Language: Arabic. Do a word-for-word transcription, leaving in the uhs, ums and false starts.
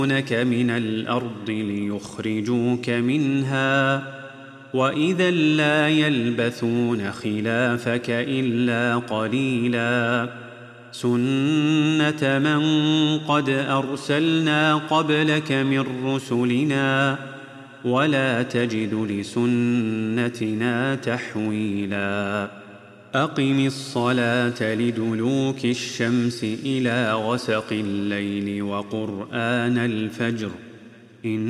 يخرجونك من الأرض ليخرجوك منها وإذا لا يلبثون خلافك إلا قليلا سنة من قد أرسلنا قبلك من رسلنا ولا تجد لسنتنا تحويلا أقم الصلاة لدلوك الشمس إلى غسق الليل وقرآن الفجر إن